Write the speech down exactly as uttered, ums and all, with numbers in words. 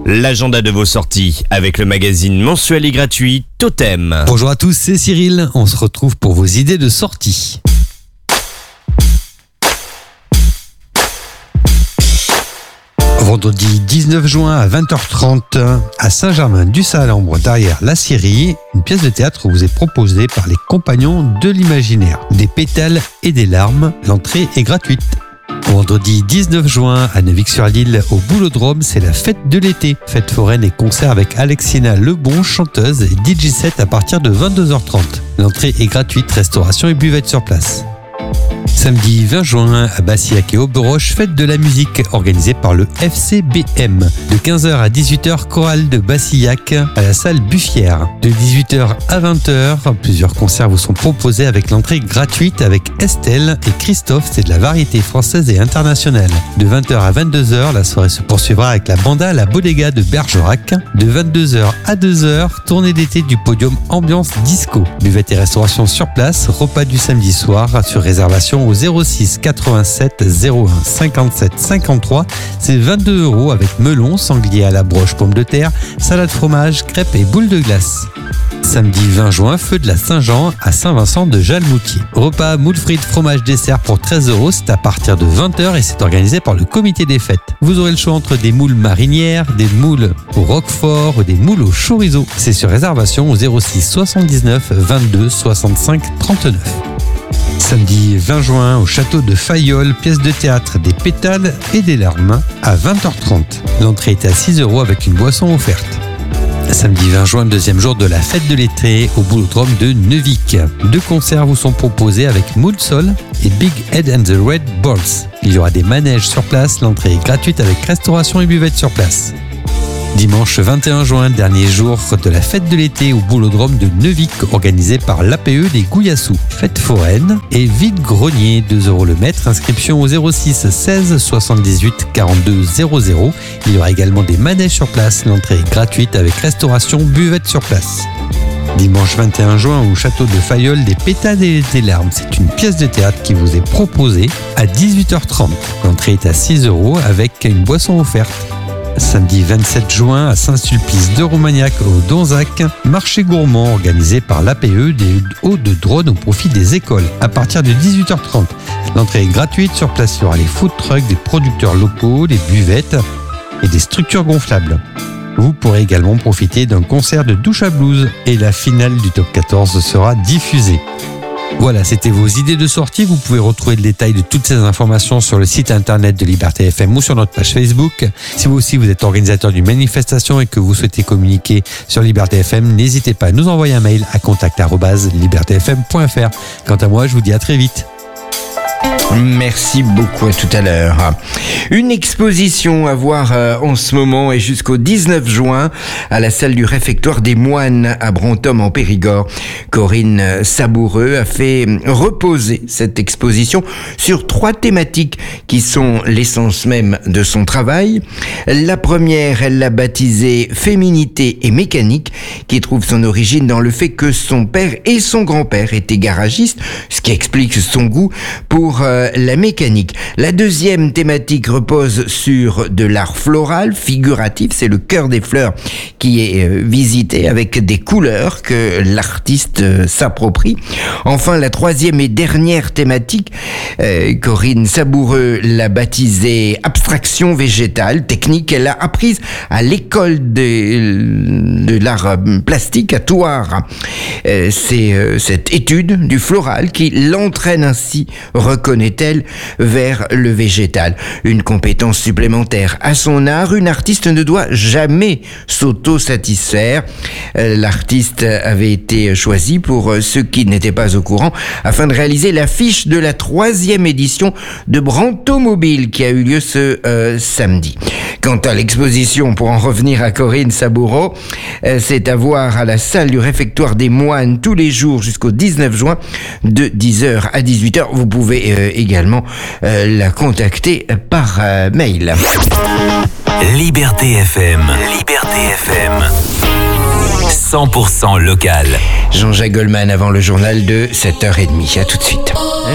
L'agenda de vos sorties avec le magazine mensuel et gratuit Totem. Bonjour à tous, c'est Cyril. On se retrouve pour vos idées de sortie. Vendredi dix-neuf juin à vingt heures trente à Saint-Germain-du-Salambre, derrière la Syrie, une pièce de théâtre vous est proposée par les Compagnons de l'Imaginaire. Des pétales et des larmes, l'entrée est gratuite. Vendredi dix-neuf juin à Neuvic-sur-l'Île au Boulodrome, c'est la fête de l'été. Fête foraine et concert avec Alexina Lebon, chanteuse, et D J set à partir de vingt-deux heures trente. L'entrée est gratuite, restauration et buvette sur place. Samedi vingt juin à Bassillac et Auberoche, fête de la musique organisée par le F C B M. De quinze heures à dix-huit heures, chorale de Bassillac à la salle Buffière. De dix-huit heures à vingt heures, plusieurs concerts vous sont proposés avec l'entrée gratuite avec Estelle et Christophe, c'est de la variété française et internationale. De vingt heures à vingt-deux heures, la soirée se poursuivra avec la banda La Bodega de Bergerac. De vingt-deux heures à deux heures, tournée d'été du podium ambiance disco. Buvette et restauration sur place, repas du samedi soir sur réservation au zéro six quatre-vingt-sept zéro un cinquante-sept cinquante-trois. C'est vingt-deux euros avec melon, sanglier à la broche, pommes de terre, salade fromage, crêpes et boules de glace. Samedi vingt juin, feu de la Saint-Jean à Saint-Vincent de Jalmoutier. Repas, moules frites, fromage, dessert pour treize euros. C'est à partir de vingt heures et c'est organisé par le comité des fêtes. Vous aurez le choix entre des moules marinières, des moules au roquefort ou des moules au chorizo. C'est sur réservation au zéro six soixante-dix-neuf vingt-deux soixante-cinq trente-neuf. Samedi vingt juin au château de Fayolle, pièce de théâtre Des pétales et des larmes à vingt heures trente. L'entrée est à six euros avec une boisson offerte. Samedi vingt juin, deuxième jour de la fête de l'été au Boulodrome de Neuvic. Deux concerts vous sont proposés avec Moulsol et Big Head and the Red Balls. Il y aura des manèges sur place, l'entrée est gratuite avec restauration et buvette sur place. Dimanche vingt et un juin, dernier jour de la fête de l'été au Boulodrome de Neuvic, organisé par l'A P E des Gouillassous. Fête foraine et vide-grenier, deux euros le mètre, inscription au zéro six seize soixante-dix-huit quarante-deux zéro zéro. Il y aura également des manèges sur place, l'entrée est gratuite avec restauration, buvette sur place. Dimanche vingt et un juin au château de Fayolle, Des pétales et des larmes. C'est une pièce de théâtre qui vous est proposée à dix-huit heures trente. L'entrée est à six euros avec une boisson offerte. Samedi vingt-sept juin à Saint-Sulpice de Romagnac au Donzac, marché gourmand organisé par l'A P E des Hauts-de-Drône au profit des écoles à partir de dix-huit heures trente. L'entrée est gratuite, sur place il y aura les food trucks des producteurs locaux, des buvettes et des structures gonflables. Vous pourrez également profiter d'un concert de douche à blues et la finale du top quatorze sera diffusée. Voilà, c'était vos idées de sortie. Vous pouvez retrouver le détail de toutes ces informations sur le site internet de Liberté F M ou sur notre page Facebook. Si vous aussi vous êtes organisateur d'une manifestation et que vous souhaitez communiquer sur Liberté F M, n'hésitez pas à nous envoyer un mail à contact arobase liberté f m point f r. Quant à moi, je vous dis à très vite. Merci beaucoup, à tout à l'heure. Une exposition à voir euh, en ce moment et jusqu'au dix-neuf juin à la salle du réfectoire des Moines à Brantôme en Périgord. Corinne Saboureux a fait reposer cette exposition sur trois thématiques qui sont l'essence même de son travail. La première, elle l'a baptisée Féminité et mécanique, qui trouve son origine dans le fait que son père et son grand-père étaient garagistes, ce qui explique son goût pour euh, la mécanique. La deuxième thématique repose sur de l'art floral, figuratif, c'est le cœur des fleurs qui est euh, visité avec des couleurs que l'artiste euh, s'approprie. Enfin, la troisième et dernière thématique, euh, Corinne Saboureux l'a baptisée abstraction végétale, technique qu'elle a apprise à l'école de, de l'art plastique à Thouars. Euh, c'est euh, cette étude du floral qui l'entraîne ainsi, reconnaît-elle, vers le végétal. Une compétence supplémentaire à son art, une artiste ne doit jamais s'auto-satisfaire. Euh, l'artiste avait été choisi, pour ceux qui n'étaient pas au courant, afin de réaliser l'affiche de la troisième édition de Brantomobile qui a eu lieu ce euh, samedi. Quant à l'exposition, pour en revenir à Corinne Saboureux, euh, c'est à voir à la salle du réfectoire des Moines tous les jours jusqu'au dix-neuf juin de dix heures à dix-huit heures. Vous pouvez euh, également euh, la contacter par euh, mail. Liberté F M. Liberté F M. cent pour cent local. Jean-Jacques Goldman avant le journal de sept heures trente. À tout de suite.